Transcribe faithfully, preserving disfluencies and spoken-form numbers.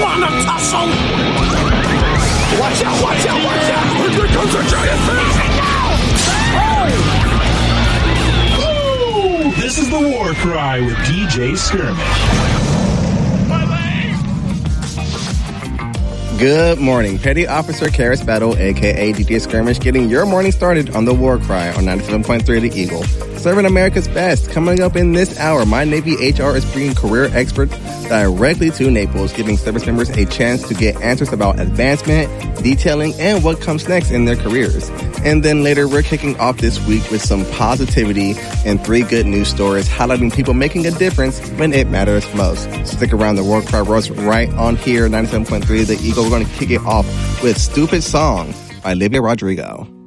wanna tussle? Watch out, watch out, watch out! Here comes a giant fish! Oh! This is the War Cry with D J Skirmish. Good morning. Petty Officer Karis Battle, a k a. D J Skirmish, getting your morning started on the War Cry on ninety-seven point three The Eagle. Serving America's best. Coming up in this hour, My Navy H R is bringing career experts directly to Naples, giving service members a chance to get answers about advancement, detailing, and what comes next in their careers. And then later, we're kicking off this week with some positivity and three good news stories highlighting people making a difference when it matters most. Stick around. The War Cry rolls right on here, ninety-seven point three The Eagle. We're going to kick it off with Stupid Song by Olivia Rodrigo.